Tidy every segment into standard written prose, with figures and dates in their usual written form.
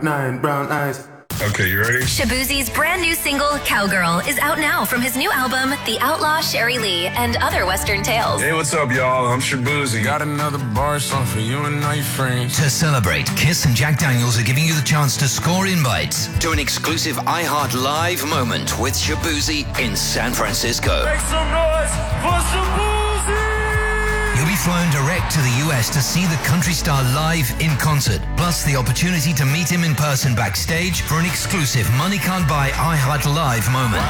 9 brown eyes. Okay, you ready? Shaboozey's brand new single, Cowgirl, is out now from his new album, The Outlaw Sherry Lee and Other Western Tales. Hey, what's up, y'all? I'm Shaboozey. Got another bar song for you and all your friends. To celebrate, Kiss and Jack Daniels are giving you the chance to score invites to an exclusive iHeart Live moment with Shaboozey in San Francisco. Make some noise for Shaboozey! You'll be flown direct to the US to see the country star live in concert, plus the opportunity to meet him in person backstage for an exclusive Money Can't Buy iHeart Live moment.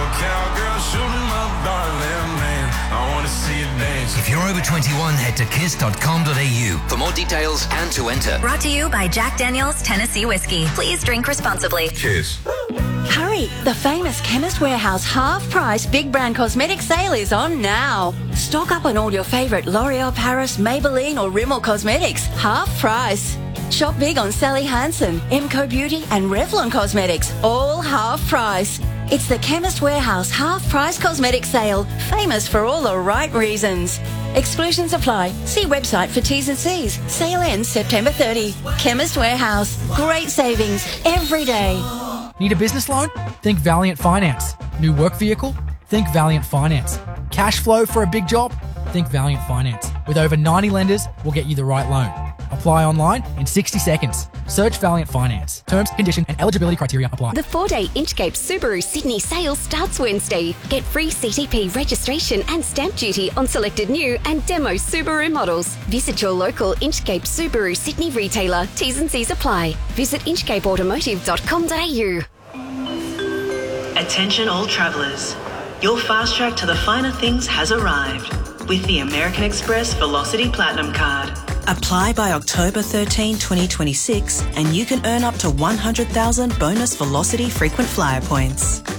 If you're over 21, head to kiss.com.au for more details and to enter. Brought to you by Jack Daniels Tennessee Whiskey. Please drink responsibly. Cheers. Hurry! The famous Chemist Warehouse half-price big brand cosmetic sale is on now. Stock up on all your favourite L'Oreal Paris, Maybelline or Rimmel cosmetics. Half price. Shop big on Sally Hansen, Emco Beauty and Revlon Cosmetics. All half price. It's the Chemist Warehouse half-price cosmetic sale. Famous for all the right reasons. Exclusions apply. See website for T's and C's. Sale ends September 30. Chemist Warehouse. Great savings every day. Need a business loan? Think Valiant Finance. New work vehicle? Think Valiant Finance. Cash flow for a big job? Think Valiant Finance. With over 90 lenders, we'll get you the right loan. Apply online in 60 seconds. Search Valiant Finance. Terms, condition and eligibility criteria apply. The 4-day Inchcape Subaru Sydney sale starts Wednesday. Get free CTP registration and stamp duty on selected new and demo Subaru models. Visit your local Inchcape Subaru Sydney retailer. T's and C's apply. Visit inchcapeautomotive.com.au. Attention all travellers. Your fast track to the finer things has arrived with the American Express Velocity Platinum Card. Apply by October 13, 2026 and you can earn up to 100,000 bonus Velocity frequent flyer points.